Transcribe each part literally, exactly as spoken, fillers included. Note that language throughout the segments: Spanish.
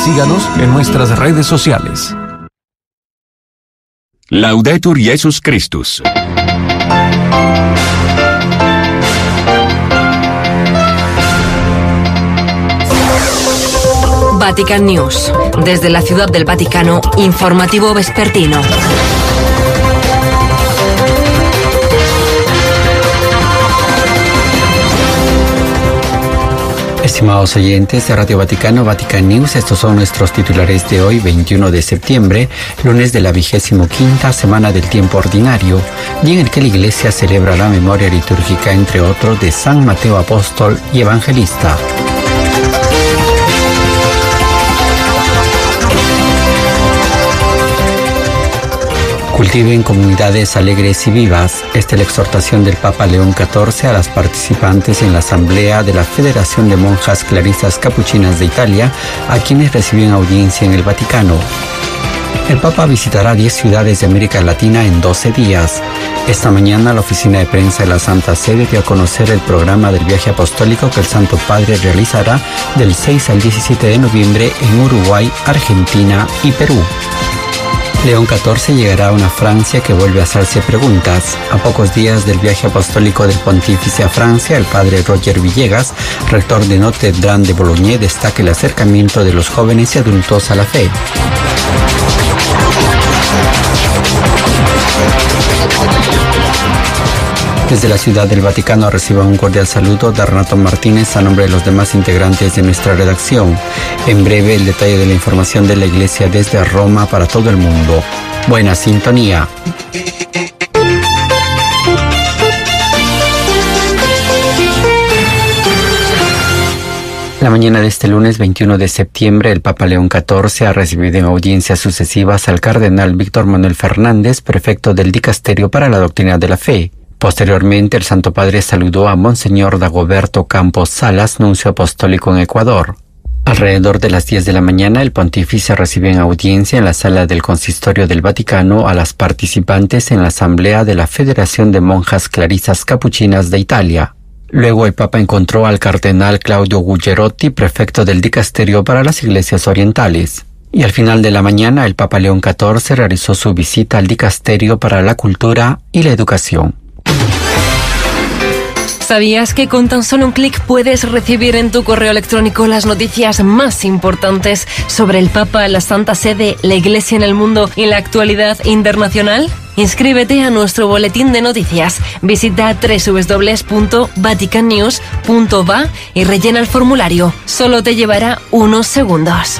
Síganos en nuestras redes sociales. Laudetur Jesus Christus. Vatican News. Desde la Ciudad del Vaticano, informativo vespertino. Estimados oyentes de Radio Vaticano, Vatican News, estos son nuestros titulares de hoy, veintiuno de septiembre, lunes de la vigésimo quinta semana del tiempo ordinario, día en el que la Iglesia celebra la memoria litúrgica, entre otros, de San Mateo Apóstol y Evangelista. Cultiven comunidades alegres y vivas. Esta es la exhortación del Papa León catorce a las participantes en la asamblea de la Federación de Monjas Clarisas Capuchinas de Italia, a quienes reciben audiencia en el Vaticano. El Papa visitará diez ciudades de América Latina en doce días. Esta mañana la oficina de prensa de la Santa Sede dio a conocer el programa del viaje apostólico que el Santo Padre realizará del seis al diecisiete de noviembre en Uruguay, Argentina y Perú. León catorce llegará a una Francia que vuelve a hacerse preguntas. A pocos días del viaje apostólico del pontífice a Francia, el padre Roger Villegas, rector de Notre Dame de Bologne, destaca el acercamiento de los jóvenes y adultos a la fe. Desde la Ciudad del Vaticano reciba un cordial saludo de Renato Martínez a nombre de los demás integrantes de nuestra redacción. En breve el detalle de la información de la Iglesia desde Roma para todo el mundo. Buena sintonía. La mañana de este lunes veintiuno de septiembre, el Papa León catorce ha recibido en audiencias sucesivas al cardenal Víctor Manuel Fernández, prefecto del Dicasterio para la Doctrina de la Fe. Posteriormente, el Santo Padre saludó a Monseñor Dagoberto Campos Salas, nuncio apostólico en Ecuador. Alrededor de las diez de la mañana, el pontífice recibió en audiencia en la sala del Consistorio del Vaticano a las participantes en la asamblea de la Federación de Monjas Clarisas Capuchinas de Italia. Luego el Papa encontró al cardenal Claudio Gugerotti, prefecto del Dicasterio para las Iglesias Orientales. Y al final de la mañana, el Papa León catorce realizó su visita al Dicasterio para la Cultura y la Educación. ¿Sabías que con tan solo un clic puedes recibir en tu correo electrónico las noticias más importantes sobre el Papa, la Santa Sede, la Iglesia en el mundo y la actualidad internacional? Inscríbete a nuestro boletín de noticias. Visita doble u doble u doble u punto vatican news punto va y rellena el formulario. Solo te llevará unos segundos.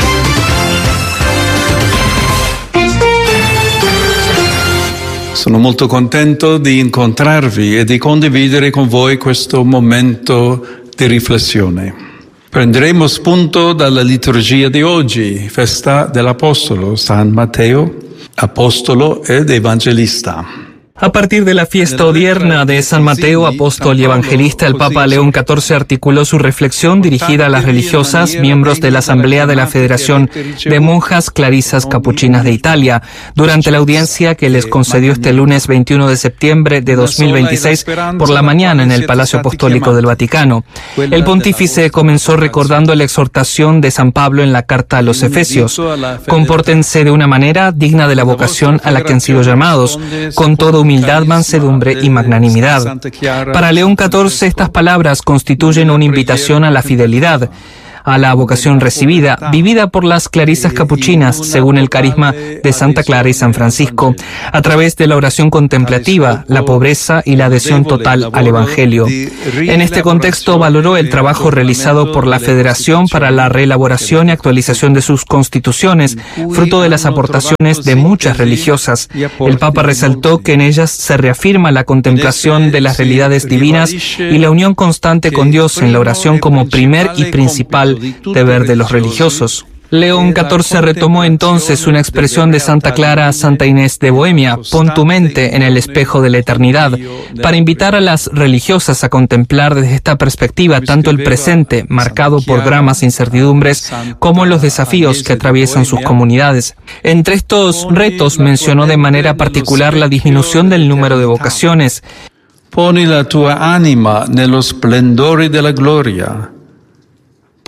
Sono molto contento di incontrarvi e di condividere con voi questo momento di riflessione. Prenderemo spunto dalla liturgia di oggi, festa dell'Apostolo San Matteo, apostolo ed evangelista. A partir de la fiesta odierna de San Mateo, apóstol y evangelista, el Papa León catorce articuló su reflexión dirigida a las religiosas, miembros de la Asamblea de la Federación de Monjas Clarisas Capuchinas de Italia, durante la audiencia que les concedió este lunes veintiuno de septiembre de dos mil veintiséis por la mañana en el Palacio Apostólico del Vaticano. El pontífice comenzó recordando la exhortación de San Pablo en la carta a los Efesios: compórtense de una manera digna de la vocación a la que han sido llamados, con toda humildad, mansedumbre y magnanimidad. Para León catorce, estas palabras constituyen una invitación a la fidelidad, a la vocación recibida, vivida por las clarisas capuchinas, según el carisma de Santa Clara y San Francisco, a través de la oración contemplativa, la pobreza y la adhesión total al Evangelio. En este contexto valoró el trabajo realizado por la Federación para la reelaboración y actualización de sus constituciones, fruto de las aportaciones de muchas religiosas. El Papa resaltó que en ellas se reafirma la contemplación de las realidades divinas y la unión constante con Dios en la oración como primer y principal deber de los religiosos. León catorce retomó entonces una expresión de Santa Clara a Santa Inés de Bohemia: pon tu mente en el espejo de la eternidad, para invitar a las religiosas a contemplar desde esta perspectiva tanto el presente, marcado por dramas e incertidumbres, como los desafíos que atraviesan sus comunidades. Entre estos retos mencionó de manera particular la disminución del número de vocaciones. Poni la tua anima nello splendore della gloria.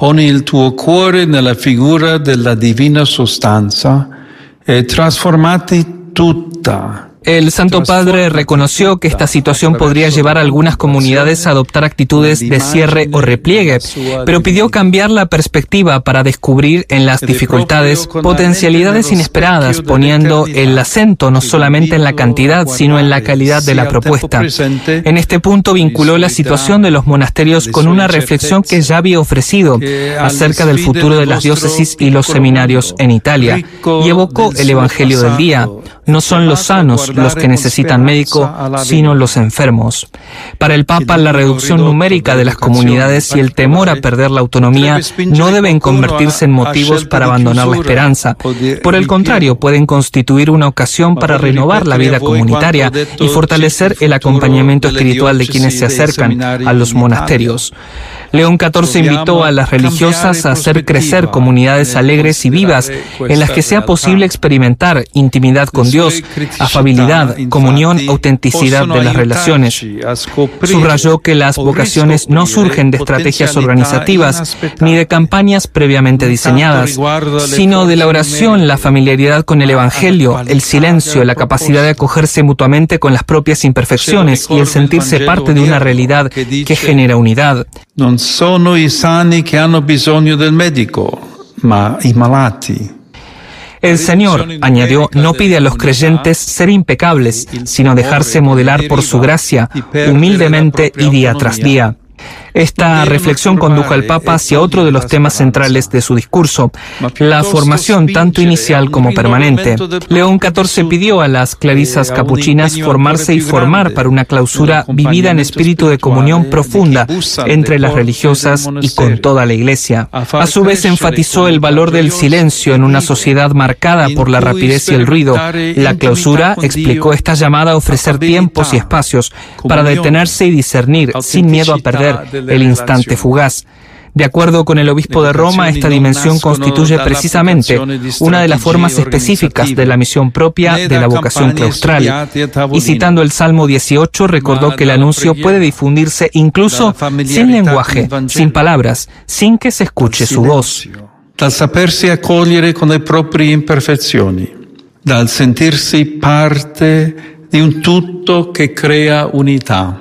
Poni il tuo cuore nella figura della divina sostanza e trasformati tutta. El Santo Padre reconoció que esta situación podría llevar a algunas comunidades a adoptar actitudes de cierre o repliegue, pero pidió cambiar la perspectiva para descubrir en las dificultades potencialidades inesperadas, poniendo el acento no solamente en la cantidad, sino en la calidad de la propuesta. En este punto vinculó la situación de los monasterios con una reflexión que ya había ofrecido acerca del futuro de las diócesis y los seminarios en Italia, y evocó el Evangelio del día. No son los sanos los que necesitan médico, sino los enfermos. Para el Papa, la reducción numérica de las comunidades y el temor a perder la autonomía no deben convertirse en motivos para abandonar la esperanza. Por el contrario, pueden constituir una ocasión para renovar la vida comunitaria y fortalecer el acompañamiento espiritual de quienes se acercan a los monasterios. León catorce invitó a las religiosas a hacer crecer comunidades alegres y vivas en las que sea posible experimentar intimidad con Dios, afabilidad, comunión, autenticidad de las relaciones. Subrayó que las vocaciones no surgen de estrategias organizativas ni de campañas previamente diseñadas, sino de la oración, la familiaridad con el Evangelio, el silencio, la capacidad de acogerse mutuamente con las propias imperfecciones y el sentirse parte de una realidad que genera unidad. Non sono i sani che hanno bisogno del medico, ma i malati. El Señor, añadió, no pide a los creyentes ser impecables, sino dejarse modelar por su gracia, humildemente y día tras día. Esta reflexión condujo al Papa hacia otro de los temas centrales de su discurso, la formación tanto inicial como permanente. León catorce pidió a las clarisas capuchinas formarse y formar para una clausura vivida en espíritu de comunión profunda entre las religiosas y con toda la Iglesia. A su vez enfatizó el valor del silencio en una sociedad marcada por la rapidez y el ruido. La clausura, explicó, está llamada a ofrecer tiempos y espacios para detenerse y discernir sin miedo a perder el instante fugaz. De acuerdo con el obispo de Roma, esta dimensión constituye precisamente una de las formas específicas de la misión propia de la vocación claustral. Y citando el Salmo dieciocho, recordó que el anuncio puede difundirse incluso sin lenguaje, sin palabras, sin que se escuche su voz. Dal sapersi accogliere con le proprie imperfezioni, dal sentirsi parte di un tutto che crea unità.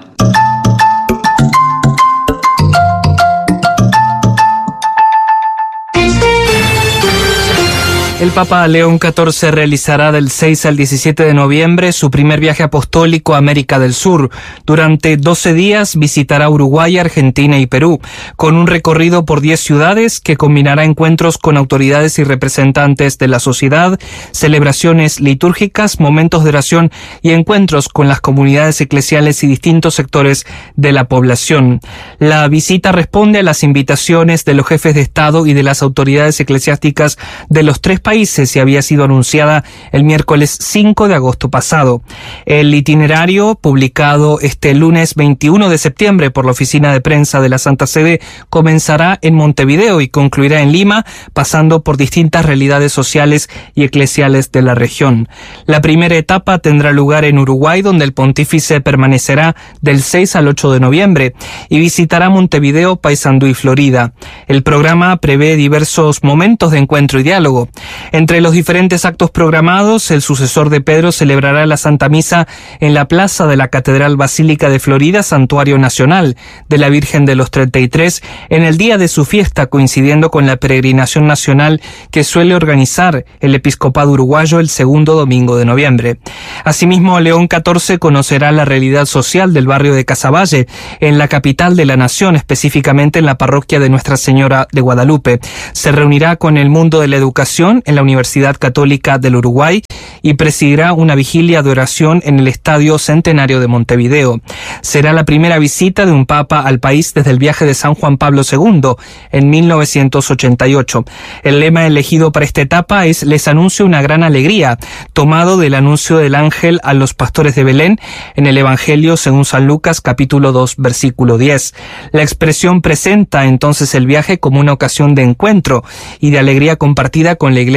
El Papa León catorce realizará del seis al diecisiete de noviembre su primer viaje apostólico a América del Sur. Durante doce días visitará Uruguay, Argentina y Perú, con un recorrido por diez ciudades que combinará encuentros con autoridades y representantes de la sociedad, celebraciones litúrgicas, momentos de oración y encuentros con las comunidades eclesiales y distintos sectores de la población. La visita responde a las invitaciones de los jefes de Estado y de las autoridades eclesiásticas de los tres países y había sido anunciada el miércoles cinco de agosto pasado. El itinerario, publicado este lunes veintiuno de septiembre por la Oficina de Prensa de la Santa Sede, comenzará en Montevideo y concluirá en Lima, pasando por distintas realidades sociales y eclesiales de la región. La primera etapa tendrá lugar en Uruguay, donde el pontífice permanecerá del seis al ocho de noviembre y visitará Montevideo, Paysandú y Florida. El programa prevé diversos momentos de encuentro y diálogo. Entre los diferentes actos programados, el sucesor de Pedro celebrará la Santa Misa en la plaza de la Catedral Basílica de Florida, Santuario Nacional de la Virgen de los treinta y tres, en el día de su fiesta, coincidiendo con la peregrinación nacional que suele organizar el episcopado uruguayo el segundo domingo de noviembre. Asimismo, León catorce conocerá la realidad social del barrio de Casaballe, en la capital de la nación, específicamente en la parroquia de Nuestra Señora de Guadalupe. Se reunirá con el mundo de la educación en la Universidad Católica del Uruguay y presidirá una vigilia de oración en el Estadio Centenario de Montevideo. Será la primera visita de un papa al país desde el viaje de San Juan Pablo segundo en mil novecientos ochenta y ocho. El lema elegido para esta etapa es «Les anuncio una gran alegría», tomado del anuncio del ángel a los pastores de Belén en el Evangelio según San Lucas capítulo dos versículo diez. La expresión presenta entonces el viaje como una ocasión de encuentro y de alegría compartida con la Iglesia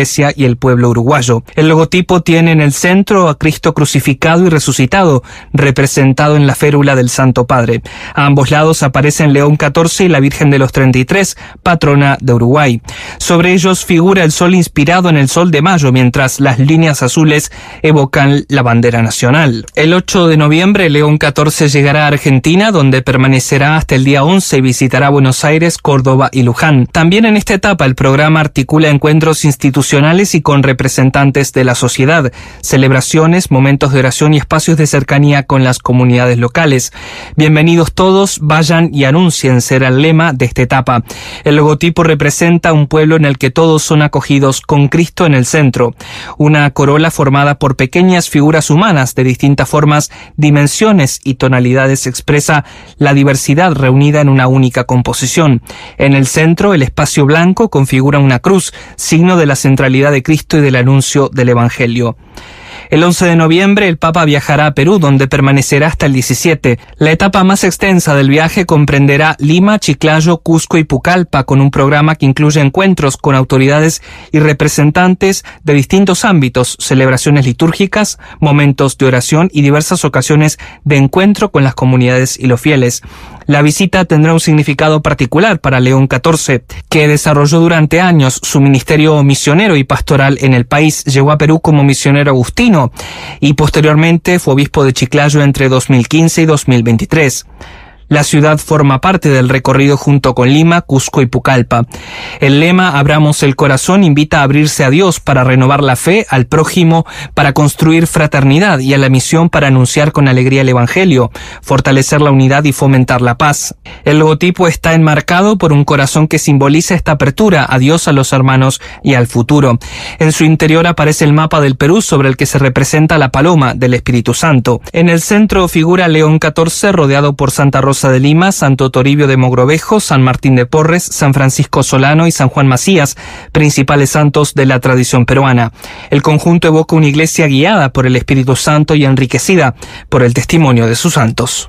Iglesia y el pueblo uruguayo. El logotipo tiene en el centro a Cristo crucificado y resucitado, representado en la férula del Santo Padre. A ambos lados aparecen León catorce y la Virgen de los treinta y tres, patrona de Uruguay. Sobre ellos figura el sol inspirado en el sol de mayo, mientras las líneas azules evocan la bandera nacional. El ocho de noviembre, León catorce llegará a Argentina, donde permanecerá hasta el día once y visitará Buenos Aires, Córdoba y Luján. También en esta etapa el programa articula encuentros institucionales y con representantes de la sociedad, celebraciones, momentos de oración y espacios de cercanía con las comunidades locales. Bienvenidos todos, vayan y anuncien, será el lema de esta etapa. El logotipo representa un pueblo en el que todos son acogidos con Cristo en el centro. Una corola formada por pequeñas figuras humanas de distintas formas, dimensiones y tonalidades expresa la diversidad reunida en una única composición. En el centro, el espacio blanco configura una cruz, signo de la centralidad de Cristo y del anuncio del Evangelio. El once de noviembre el Papa viajará a Perú, donde permanecerá hasta el diecisiete. La etapa más extensa del viaje comprenderá Lima, Chiclayo, Cusco y Pucallpa, con un programa que incluye encuentros con autoridades y representantes de distintos ámbitos, celebraciones litúrgicas, momentos de oración y diversas ocasiones de encuentro con las comunidades y los fieles. La visita tendrá un significado particular para León catorce, que desarrolló durante años su ministerio misionero y pastoral en el país. Llegó a Perú como misionero agustino y posteriormente fue obispo de Chiclayo entre dos mil quince y dos mil veintitrés. La ciudad forma parte del recorrido junto con Lima, Cusco y Pucallpa. El lema Abramos el corazón invita a abrirse a Dios para renovar la fe, al prójimo para construir fraternidad y a la misión para anunciar con alegría el Evangelio, fortalecer la unidad y fomentar la paz. El logotipo está enmarcado por un corazón que simboliza esta apertura a Dios, a los hermanos y al futuro. En su interior aparece el mapa del Perú sobre el que se representa la paloma del Espíritu Santo. En el centro figura León catorce rodeado por Santa Rosa de Lima, Santo Toribio de Mogrovejo, San Martín de Porres, San Francisco Solano y San Juan Macías, principales santos de la tradición peruana. El conjunto evoca una iglesia guiada por el Espíritu Santo y enriquecida por el testimonio de sus santos.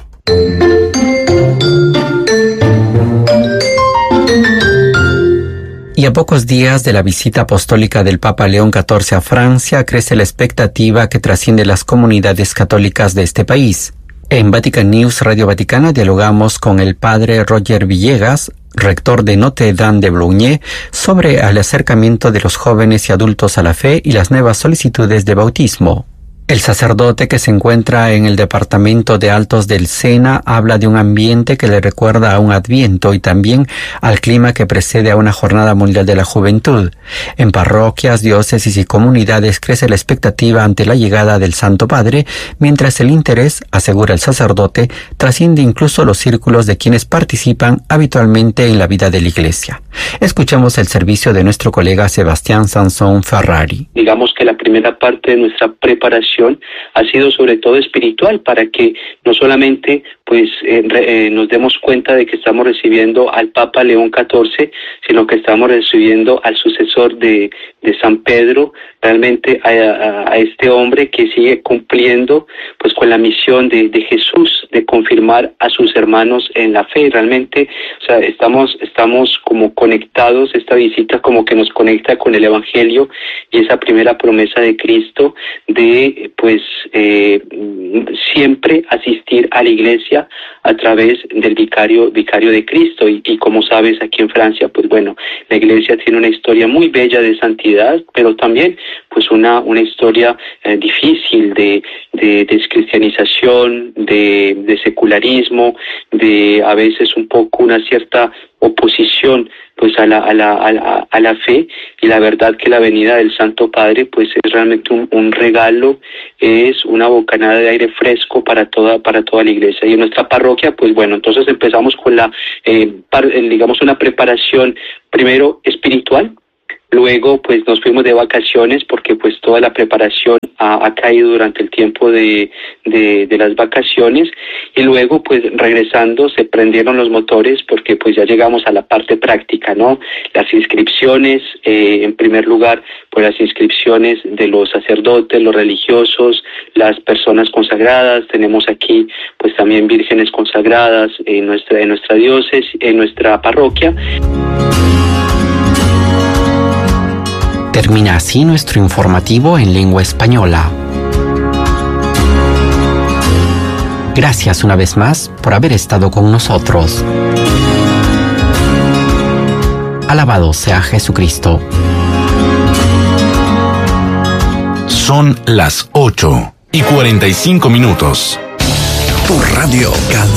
Y a pocos días de la visita apostólica del Papa León catorce a Francia, crece la expectativa que trasciende las comunidades católicas de este país. En Vatican News Radio Vaticana dialogamos con el padre Roger Villegas, rector de Notre Dame de Boulogne, sobre el acercamiento de los jóvenes y adultos a la fe y las nuevas solicitudes de bautismo. El sacerdote, que se encuentra en el departamento de Altos del Sena, habla de un ambiente que le recuerda a un Adviento y también al clima que precede a una Jornada Mundial de la Juventud. En parroquias, diócesis y comunidades crece la expectativa ante la llegada del Santo Padre, mientras el interés, asegura el sacerdote, trasciende incluso los círculos de quienes participan habitualmente en la vida de la Iglesia. Escuchemos el servicio de nuestro colega Sebastián Sansón Ferrari. Digamos que la primera parte de nuestra preparación ha sido sobre todo espiritual, para que no solamente pues eh, re, eh, nos demos cuenta de que estamos recibiendo al Papa León catorce, sino que estamos recibiendo al sucesor de, de San Pedro, realmente a, a, a este hombre que sigue cumpliendo pues con la misión de, de Jesús, de confirmar a sus hermanos en la fe. Realmente, o sea, estamos, estamos como conectados, esta visita como que nos conecta con el Evangelio y esa primera promesa de Cristo de pues eh, siempre asistir a la iglesia a través del vicario vicario de Cristo. Y, y como sabes, aquí en Francia, pues bueno, la iglesia tiene una historia muy bella de santidad, pero también pues una una historia eh, difícil de, de descristianización, de, de secularismo, de a veces un poco una cierta oposición pues a la a la a la, a la fe. Y la verdad que la venida del Santo Padre pues es realmente un, un regalo, es una bocanada de aire fresco para toda para toda la iglesia. Y en nuestra parroquia pues bueno, entonces empezamos con la eh, par, digamos una preparación primero espiritual. Luego, pues nos fuimos de vacaciones porque pues toda la preparación ha, ha caído durante el tiempo de, de, de las vacaciones. Y luego, pues regresando, se prendieron los motores porque pues ya llegamos a la parte práctica, ¿no? Las inscripciones, eh, en primer lugar, pues las inscripciones de los sacerdotes, los religiosos, las personas consagradas. Tenemos aquí pues también vírgenes consagradas en nuestra, en nuestra diócesis, en nuestra parroquia. Termina así nuestro informativo en lengua española. Gracias una vez más por haber estado con nosotros. Alabado sea Jesucristo. Son las ocho y cuarenta y cinco minutos. Tu radio